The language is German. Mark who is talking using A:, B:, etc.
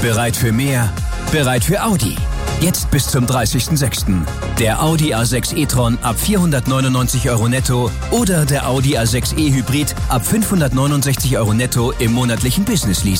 A: Bereit für mehr? Bereit für Audi. Jetzt bis zum 30.06. Der Audi A6 e-tron ab 499 € netto oder der Audi A6 e-Hybrid ab 569 € netto im monatlichen Business Leasing.